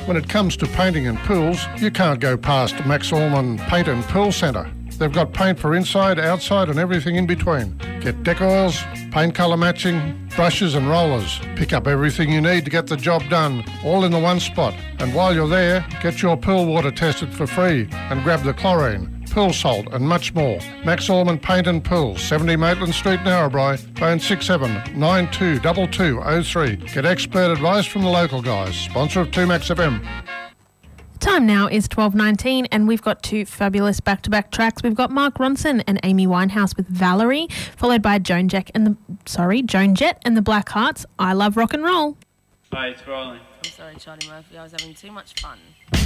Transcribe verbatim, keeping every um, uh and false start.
When it comes to painting and pools, you can't go past Max Allman Paint and Pool Centre. They've got paint for inside, outside and everything in between. Get deck oils, paint colour matching, brushes and rollers. Pick up everything you need to get the job done, all in the one spot. And while you're there, get your pool water tested for free and grab the chlorine, pool salt and much more. Max Allman Paint and Pool, seventy Maitland Street, Narrabri, phone six seven nine two two two zero three. Get expert advice from the local guys. Sponsor of two Max F M. Time now is twelve nineteen and we've got two fabulous back-to-back tracks. We've got Mark Ronson and Amy Winehouse with Valerie, followed by Joan Jett and the sorry, Joan Jett and the Black Hearts. I Love Rock and Roll. Hi, it's Riley. I'm sorry, Charlie Murphy. I was having too much fun.